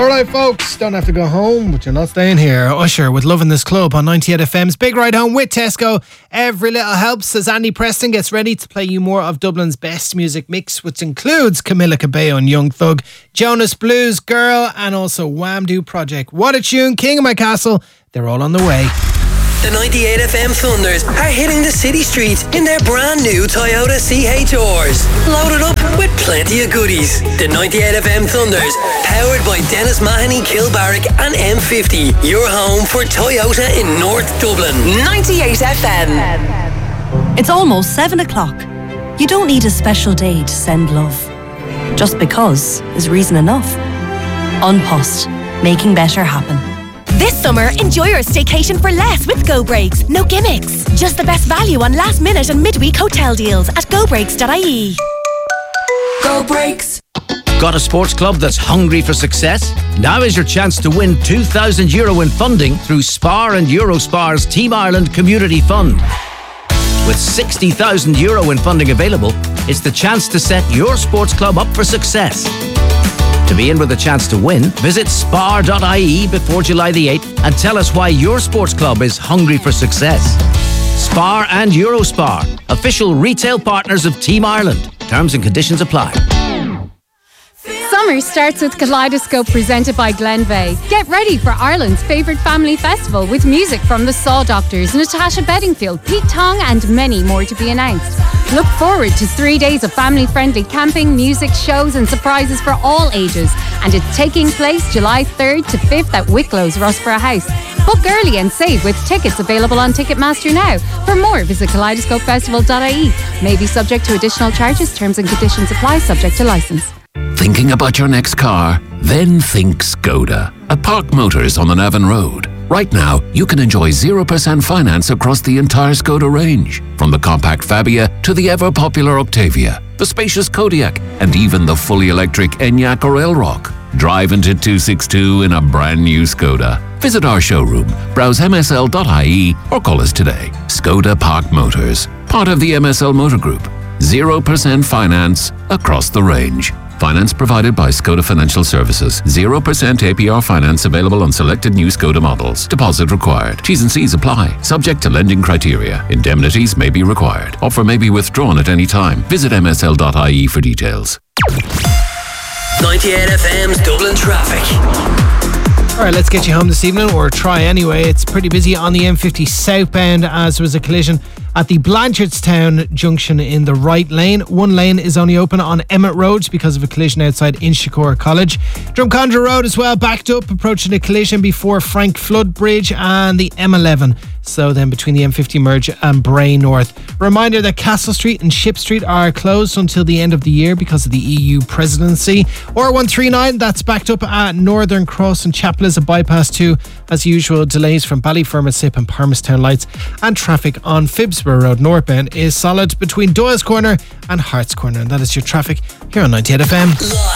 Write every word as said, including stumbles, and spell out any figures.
Alright folks, don't have to go home, but you're not staying here. Usher with Lovin' This Club on ninety-eight F M's Big Ride Home with Tesco. Every little helps as Andy Preston gets ready to play you more of Dublin's best music mix, which includes Camila Cabello and Young Thug, Jonas Blues Girl, and also Whamdoo Project. What a tune, King of My Castle. They're all on the way. The ninety-eight F M Thunders are hitting the city streets in their brand new Toyota C H Rs. Loaded up with plenty of goodies. The ninety-eight F M Thunders, powered by Dennis Mahoney, Kilbarrack and M fifty. Your home for Toyota in North Dublin. ninety-eight F M. It's almost seven o'clock. You don't need a special day to send love. Just because is reason enough. An Post, making better happen. This summer, enjoy your staycation for less with Go Breaks. No gimmicks. Just the best value on last minute and midweek hotel deals at go breaks dot I E. Go Breaks. Got a sports club that's hungry for success? Now is your chance to win two thousand euro in funding through Spar and Eurospar's Team Ireland Community Fund. With sixty thousand euro in funding available, it's the chance to set your sports club up for success. To be in with a chance to win, visit spar dot I E before July the eighth and tell us why your sports club is hungry for success. Spar and Eurospar, official retail partners of Team Ireland. Terms and conditions apply. Summer starts with Kaleidoscope, presented by Glenveigh. Get ready for Ireland's favourite family festival with music from the Saw Doctors, Natasha Bedingfield, Pete Tong and many more to be announced. Look forward to three days of family-friendly camping, music, shows and surprises for all ages. And it's taking place July third to fifth at Wicklow's Rossborough House. Book early and save with tickets available on Ticketmaster now. For more, visit kaleidoscope festival dot I E. May be subject to additional charges. Terms and conditions apply, subject to licence. Thinking about your next car? Then think Skoda. At Park Motors on the Navan Road. Right now, you can enjoy zero percent finance across the entire Skoda range. From the compact Fabia to the ever-popular Octavia, the spacious Kodiaq, and even the fully electric Enyaq or Elrock. Drive into two sixty-two in a brand new Skoda. Visit our showroom, browse M S L dot I E or call us today. Skoda Park Motors, part of the M S L Motor Group. zero percent finance across the range. Finance provided by Skoda Financial Services. zero percent A P R finance available on selected new Skoda models. Deposit required. T's and C's apply. Subject to lending criteria. Indemnities may be required. Offer may be withdrawn at any time. Visit M S L dot I E for details. ninety-eight F M's Dublin traffic. Alright, let's get you home this evening, or try anyway. It's pretty busy on the M fifty southbound as there was a collision at the Blanchardstown junction in the right lane. One lane is only open on Emmett Road because of a collision outside Inchicore College. Drumcondra Road as well, backed up, approaching a collision before Frank Flood Bridge and the M eleven. So then between the M fifty merge and Bray North. Reminder that Castle Street and Ship Street are closed until the end of the year because of the E U presidency. R one thirty-nine, that's backed up at Northern Cross and Chapel is a bypass too. As usual, delays from Ballyfermot Sip and Parmastown Lights, and traffic on Phibsborough Road northbound is solid between Doyle's Corner and Hart's Corner. And that is your traffic here on ninety-eight F M.